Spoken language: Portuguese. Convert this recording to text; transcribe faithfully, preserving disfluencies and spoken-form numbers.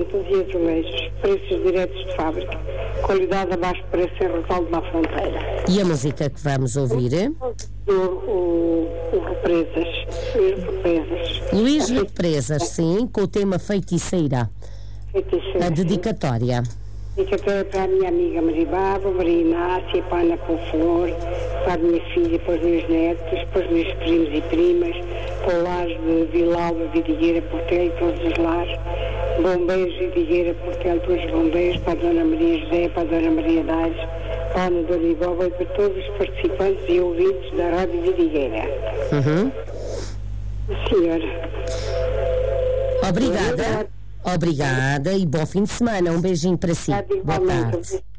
portas e azulejos, preços diretos de fábrica, qualidade abaixo de preço em Rosaldo da Fronteira. E a música que vamos ouvir? O, o, o Represas. Luís Represas. Luís Represas, sim, com o tema Feiticeira. Feiticeira. A dedicatória. Dedicatória para a minha amiga Maribaba, Maria Inácia, para a Ana Flor, para a minha filha, para os meus netos, para os meus primos e primas, para o lar de Vilalba, Vidigueira, Portel e todos os lares. Bombeiros, Vidigueira, Portel, todos os bombeiros, para a Dona Maria José, para a Dona Maria Dales, para a Ana Dona Iboba e para todos os participantes e ouvintes da Rádio Vidigueira. Uhum. Senhora. Obrigada. Obrigada e bom fim de semana. Um beijinho para si. Boa tarde.